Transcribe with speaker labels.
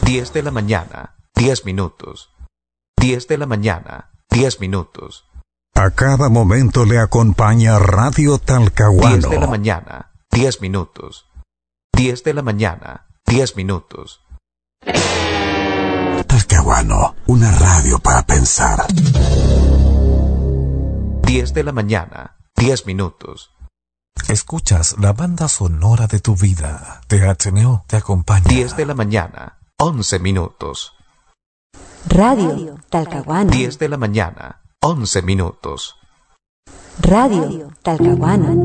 Speaker 1: 10 de la mañana, 10 minutos. 10 de la mañana, 10 minutos.
Speaker 2: A cada momento le acompaña Radio Talcahuano.
Speaker 1: 10 de la mañana, 10 minutos. 10 de la mañana, 10 minutos.
Speaker 2: Talcahuano, una radio para pensar.
Speaker 1: 10 de la mañana, 10 minutos.
Speaker 3: Escuchas la banda sonora de tu vida. THNO te acompaña.
Speaker 1: 10 de la mañana, 11 minutos.
Speaker 4: Radio Talcahuano.
Speaker 1: 10 de la mañana, 11 minutos.
Speaker 4: Radio Talcahuano.